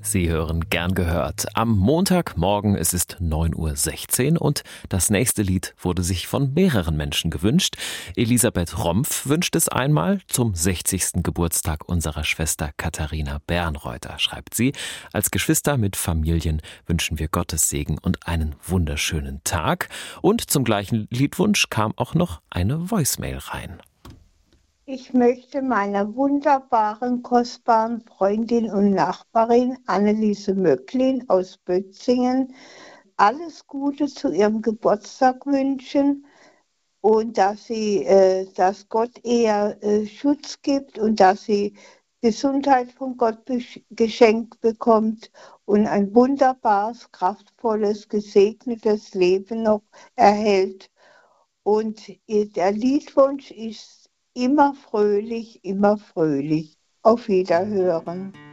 Sie hören gern gehört. Am Montagmorgen, es ist 9:16 Uhr und das nächste Lied wurde sich von mehreren Menschen gewünscht. Elisabeth Rompf wünscht es einmal zum 60. Geburtstag unserer Schwester Katharina Bernreuther, schreibt sie. Als Geschwister mit Familien wünschen wir Gottes Segen und einen wunderschönen Tag. Und zum gleichen Liedwunsch kam auch noch eine Voicemail rein. Ich möchte meiner wunderbaren, kostbaren Freundin und Nachbarin Anneliese Möcklin aus Bötzingen alles Gute zu ihrem Geburtstag wünschen und dass Gott ihr Schutz gibt und dass sie Gesundheit von Gott geschenkt bekommt und ein wunderbares, kraftvolles, gesegnetes Leben noch erhält. Und der Liedwunsch ist immer fröhlich, immer fröhlich. Auf Wiederhören.